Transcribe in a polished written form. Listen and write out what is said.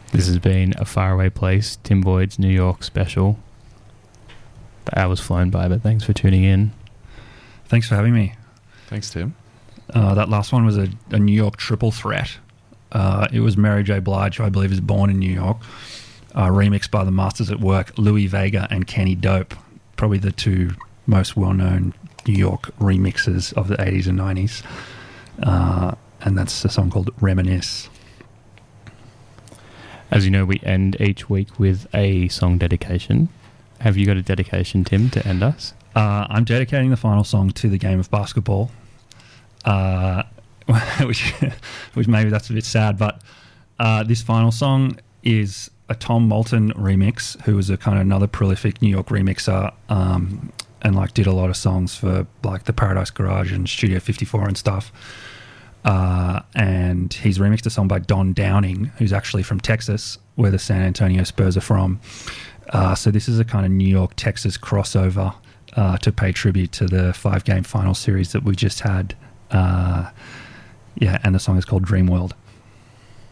This has been A Faraway Place, Tim Boyd's New York special. The hour's flown by, but thanks for tuning in. Thanks for having me. Thanks, Tim. That last one was a New York triple threat. It was Mary J. Blige, who I believe is born in New York, remixed by the Masters at Work, Louis Vega and Kenny Dope, probably the two most well-known New York remixes of the 80s and 90s. And that's a song called Reminisce. As you know, we end each week with a song dedication. Have you got a dedication, Tim, to end us? I'm dedicating the final song to the game of basketball, which maybe that's a bit sad, but this final song is a Tom Moulton remix, who was a kind of another prolific New York remixer, and like did a lot of songs for like the Paradise Garage and Studio 54 and stuff. And he's remixed a song by Don Downing, who's actually from Texas, where the San Antonio Spurs are from. So this is a kind of New York-Texas crossover to pay tribute to the 5-game final series that we just had. And the song is called Dream World.